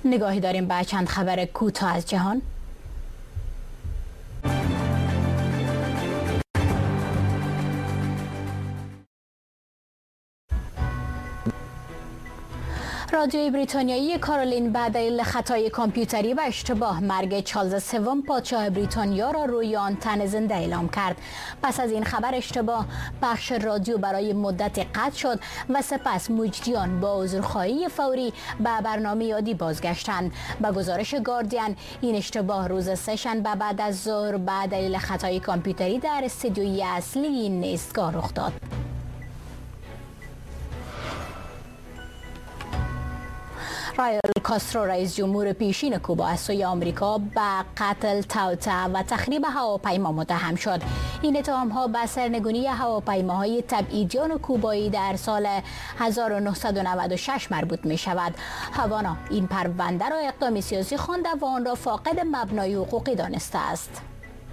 نگاهی داریم به چند خبر کوتاه از جهان. رادیوی بریتانیایی کارولین به دلیل خطای کامپیوتری و اشتباه مرگ چارلز سوم پادشاه بریتانیا را روی آنتن زنده اعلام کرد. پس از این خبر اشتباه پخش رادیو برای مدت قطع شد و سپس مجریان با عذرخواهی فوری به برنامه یادی بازگشتند. به گزارش گاردین این اشتباه روز سه‌شنبه بعد از ظهر به دلیل خطای کامپیوتری در استودیوی اصلی این ایستگاه رخ داد. رایل کاسترو رئیس جمهور پیشین کوبا از سوی آمریکا به قتل، توطئه و تخریب هواپیما متهم شد. این اتهام‌ها به سرنگونی هواپیماهای تبعیدیان کوبایی در سال 1996 مربوط می شود. هاوانا این پرونده را اقدام سیاسی خوانده و آن را فاقد مبنای حقوقی دانسته است.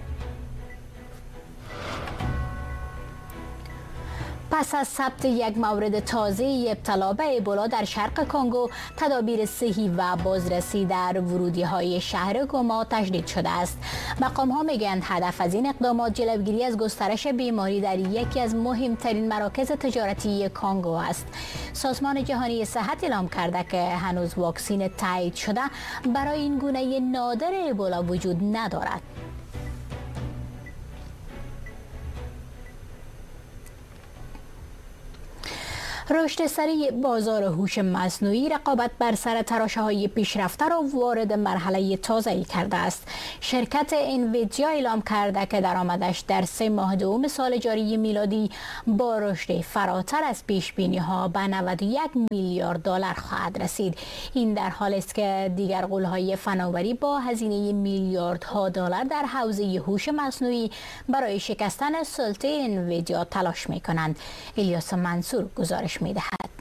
پس از ثبت یک مورد تازه ابتلا به ابولا در شرق کنگو، تدابیر صحی و بازرسی در ورودی‌های شهر گوما تشدید شده است. مقام‌ها میگویند هدف از این اقدامات جلوگیری از گسترش بیماری در یکی از مهمترین مراکز تجارتی کنگو است. سازمان جهانی صحت اعلام کرده که هنوز واکسن تایید شده برای این گونه نادر ابولا وجود ندارد. رشد سریع بازار هوش مصنوعی رقابت بر سر تراشه‌های پیشرفته را وارد مرحله تازه‌ای کرده است. شرکت انویدیا اعلام کرده که درآمدش در 3 ماه دوم سال جاری میلادی با رشد فراتر از پیش‌بینی‌ها به 91 میلیارد دلار خواهد رسید. این در حالی است که دیگر غول‌های فناوری با هزینه میلیاردها دلار در حوزه هوش مصنوعی برای شکستن سلطه انویدیا تلاش می‌کنند. الیاس منصور گزارش می‌دهد.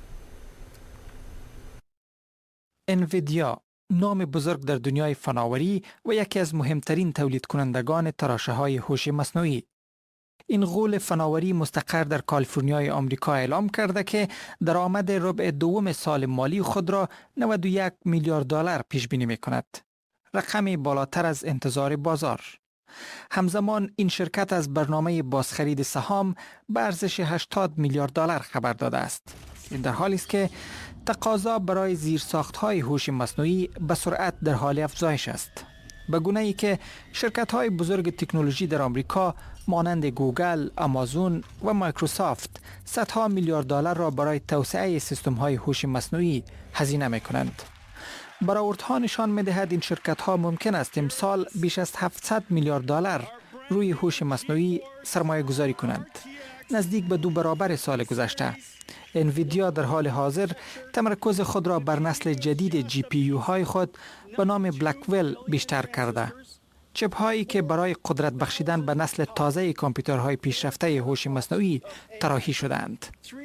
انویدیا نام بزرگ در دنیای فناوری و یکی از مهمترین تولید کنندگان تراشه‌های هوش مصنوعی. این غول فناوری مستقر در کالیفرنیای آمریکا اعلام کرده که درآمد ربع دوم سال مالی خود را 91 میلیارد دلار پیش بینی می‌کند. رقمی بالاتر از انتظار بازار. همزمان این شرکت از برنامه بازخرید سهام به ارزش 80 میلیارد دلار خبر داده است. این در حالی است که تقاضا برای زیرساخت‌های هوش مصنوعی به سرعت در حال افزایش است. به گونه‌ای که شرکت‌های بزرگ تکنولوژی در آمریکا مانند گوگل، آمازون و مایکروسافت صدها میلیارد دلار را برای توسعه سیستم‌های هوش مصنوعی هزینه می‌کنند. برآوردها نشان می‌دهد این شرکت‌ها ممکن است امسال بیش از 700 میلیارد دلار روی هوش مصنوعی سرمایه گذاری کنند، نزدیک به 2 برابر سال گذشته. انویدیا در حال حاضر تمرکز خود را بر نسل جدید جی پی یو های خود به نام بلکویل بیشتر کرده. چپ هایی که برای قدرت بخشیدن به نسل تازه کامپیوترهای پیشرفته هوش مصنوعی طراحی شدند.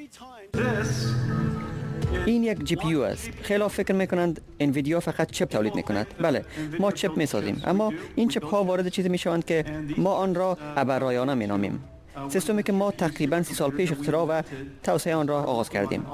این یک جی پی یو است. خیلی فکر میکنند انویدیا فقط چپ تولید میکند. بله، ما چپ میسازیم، اما این چپ ها وارد چیزی میشوند که ما آن را ابررایانه مینامیم. سیستمی که ما تقریباً 30 سال پیش اختراع و توسعه آن را آغاز کردیم.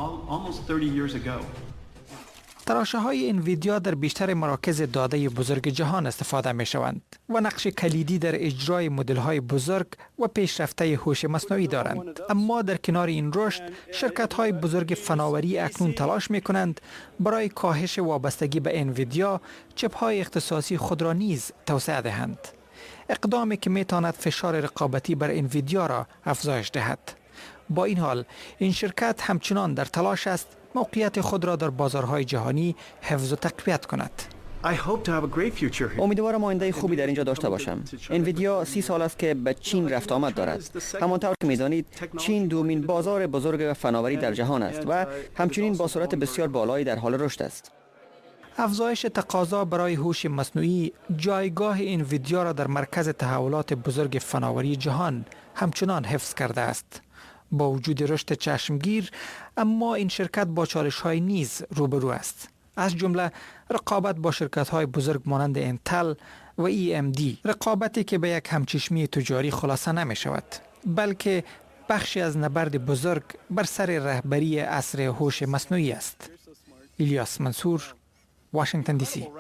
تراشه‌های انویدیا در بیشتر مراکز داده بزرگ جهان استفاده می‌شوند و نقش کلیدی در اجرای مدل‌های بزرگ و پیشرفته هوش مصنوعی دارند. اما در کنار این رشد، شرکت‌های بزرگ فناوری اکنون تلاش می‌کنند برای کاهش وابستگی به انویدیا چپ‌های اختصاصی خود را نیز توسعه دهند. اقدامی که می‌تواند فشار رقابتی بر انویدیا را افزایش دهد. با این حال، این شرکت همچنان در تلاش است موقعیت خود را در بازارهای جهانی حفظ و تقویت کند. امیدوارم آینده خوبی در اینجا داشته باشم. انویدیا 30 سال است که به چین رفت آمد دارد. همانطور که می‌دانید چین دومین بازار بزرگ فناوری در جهان است و همچنین با سرعت بسیار بالایی در حال رشد است. افزایش تقاضا برای هوش مصنوعی جایگاه انویدیا را در مرکز تحولات بزرگ فناوری جهان همچنان حفظ کرده است. با وجود رشد چشمگیر، اما این شرکت با چالش‌های نیز روبرو است. از جمله رقابت با شرکت‌های بزرگ مانند انتل و AMD، رقابتی که به یک همچشمی تجاری خلاصه نمی‌شود، بلکه بخشی از نبرد بزرگ بر سر رهبری عصر هوش مصنوعی است. الیاس منصور، واشنگتن دی سی.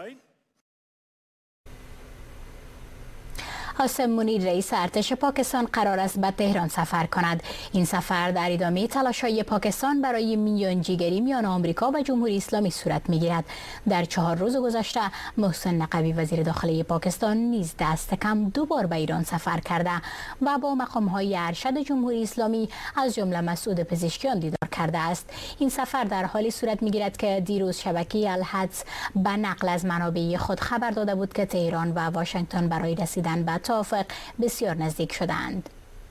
قاسم منیر رئیس ارتش پاکستان قرار است به تهران سفر کند. این سفر در ادامه تلاش‌های پاکستان برای میانجیگری میان آمریکا و جمهوری اسلامی صورت می‌گیرد. در 4 روز گذشته محسن نقوی وزیر داخلی پاکستان نیز دست کم 2 بار به ایران سفر کرده و با مقام‌های ارشد جمهوری اسلامی از جمله مسعود پزشکیان دیدار کرده است. این سفر در حالی صورت می‌گیرد که دیروز شبکه الحدث به نقل از منابع خود خبر داده بود که تهران و واشنگتن برای رسیدن به توافق بسیار نزدیک شدند.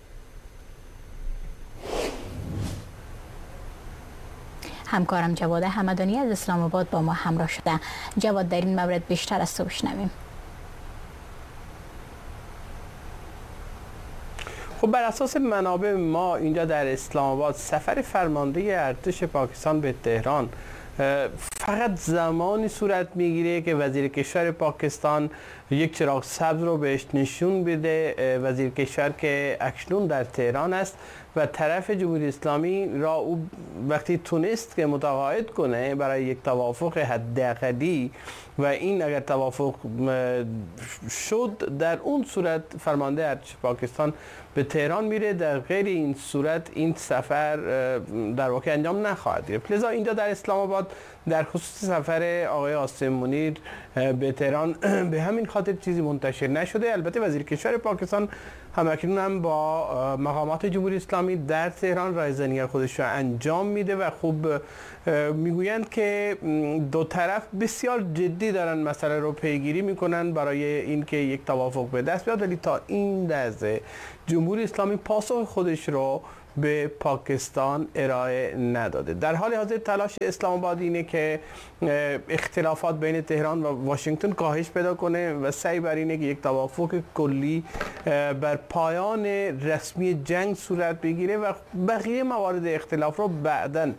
همکارم جواد حمدانی از اسلام آباد با ما همراه شده. جواد، در این مورد بیشتر از تو بشنویم. خب بر اساس منابع ما اینجا در اسلام آباد سفر فرمانده ارتش پاکستان به تهران فقط زمانی صورت میگیره که وزیر کشور پاکستان یک چراغ سبز رو بهش نشون بده. وزیر کشور که اکنون در تهران است و طرف جمهوری اسلامی را او وقتی تونست که متقاعد کنه برای یک توافق حداقلی و این اگر توافق شد در اون صورت فرمانده ارتش پاکستان به تهران میره. در غیر این صورت این سفر در واقع انجام نخواهد گرفت. لذا اینجا در اسلام آباد در خصوص سفر آقای قاسم منیر به تهران به همین خاطر چیزی منتشر نشده. البته وزیر کشور پاکستان همکنون هم با مقامات جمهوری اسلامی در تهران رایزنی خودش را انجام میده و خوب میگویند که دو طرف بسیار جدی دارن مسئله رو پیگیری میکنن برای اینکه یک توافق به دست بیاد، ولی تا این لحظه جمهوری اسلامی پاسخ خودش رو به پاکستان ارائه نداده. در حال حاضر تلاش اسلام آباد اینه که اختلافات بین تهران و واشنگتن کاهش پیدا کنه و سعی بر اینه که یک توافق کلی بر پایان رسمی جنگ صورت بگیره و بقیه موارد اختلاف رو بعداً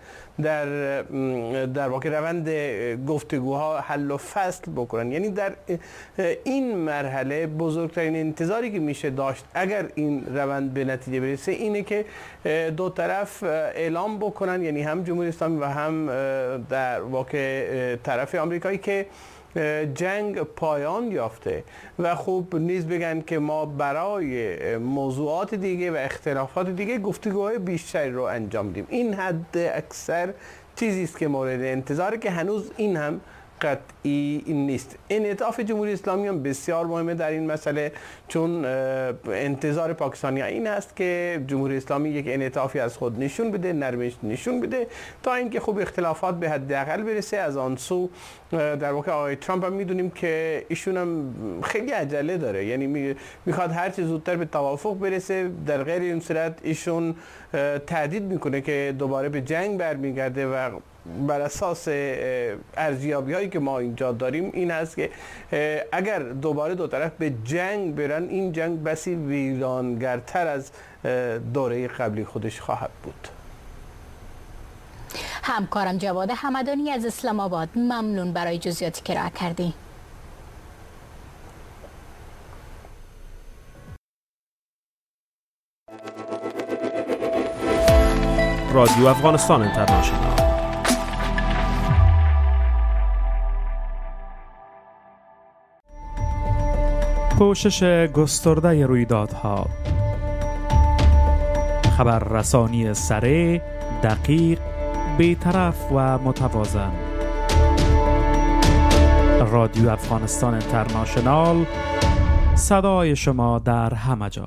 در واقع روند گفتگوها حل و فصل بکنن. یعنی در این مرحله بزرگترین انتظاری که میشه داشت اگر این روند به نتیجه برسه اینه که دو طرف اعلام بکنن، یعنی هم جمهوری اسلامی و هم در واقع طرف آمریکایی، که جنگ پایان یافته و خوب نیز بگن که ما برای موضوعات دیگه و اختلافات دیگه گفتگوهای بیشتری رو انجام دیم. این حد اکثر چیزی است که مورد انتظاره که هنوز این هم قطعی نیست. انعطاف جمهوری اسلامی هم بسیار مهمه در این مسئله، چون انتظار پاکستانی این است که جمهوری اسلامی یک انعطافی از خود نشون بده، نرمش نشون بده تا اینکه خوب اختلافات به حداقل برسه. از آن سو در واقع آقای ترامپ هم میدونیم که ایشون هم خیلی عجله داره، یعنی میخواد هر چه زودتر به توافق برسه. در غیر این صورت ایشون تهدید میکنه که دوباره به جنگ برمیگرده و بر اساس ارزیابی هایی که ما اینجا داریم این هست که اگر دوباره دو طرف به جنگ برن این جنگ بسی ویرانگرتر از دوره قبلی خودش خواهد بود. همکارم جواد حمدانی از اسلام آباد، ممنون برای جزئیاتی که ارائه کردی. رادیو افغانستان اینترنشنال. پوشش گسترده رویدادها، خبررسانی سریع، دقیق، بی‌طرف و متوازن. رادیو افغانستان اینترنشنال، صدای شما در همه جا.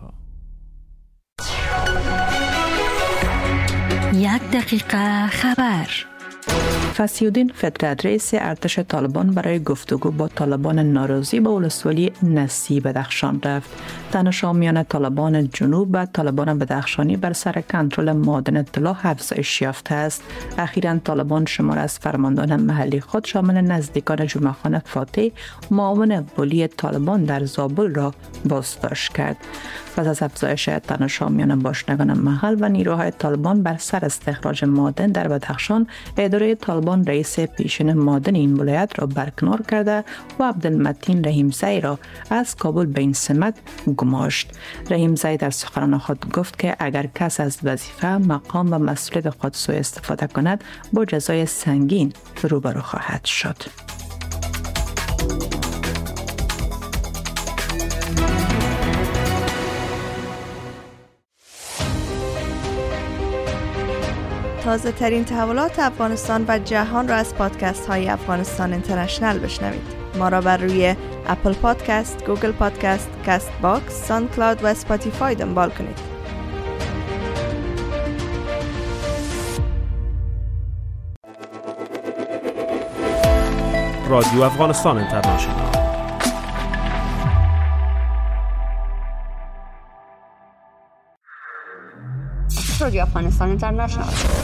1 دقیقه خبر. فسیودین فطرت رئیس ارتش طالبان برای گفتگو با طالبان ناراضی به ولسوالی نسی بدخشان رفت. تنش‌آمیان طالبان جنوب و طالبان بدخشانی بر سر کنترل معادن طلا افزایش یافته است. اخیراً طالبان شمار از فرماندهان محلی خود شامل نزدیکان جمعه‌خانه فاتح، معاون ولی طالبان در زابل را بازداشت کرد. پس از افزایش تنش‌آمیان باشندگان محل و نیروهای طالبان بر سر استخراج معادن در بدخشان، اداره طالبان رئیس پیشین معادن این ولایت را برکنار کرده و عبدالمتین رحیمزی را از کابل به این سمت گماشت. رحیمزی در سخنان خود گفت که اگر کس از وظیفه، مقام و مسئولیت خود سوء استفاده کند با جزای سنگین روبرو خواهد شد. تازه ترین تحولات افغانستان و جهان را از پادکست های افغانستان اینترنشنل بشنوید. ما را بر روی اپل پادکست، گوگل پادکست، کست باکس، ساوند کلاود و اسپاتیفای دنبال کنید. رادیو افغانستان اینترنشنال. رادیو افغانستان اینترنشنال.